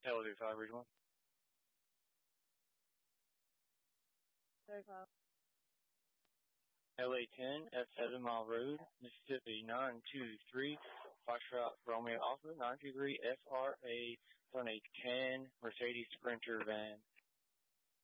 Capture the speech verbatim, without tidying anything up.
L two five, Ridge one. thirty-five. L A ten at Seven Mile Road, Mississippi nine two three, Foxtrot Romeo Alpha nine two three F R A on a ten Mercedes Sprinter van.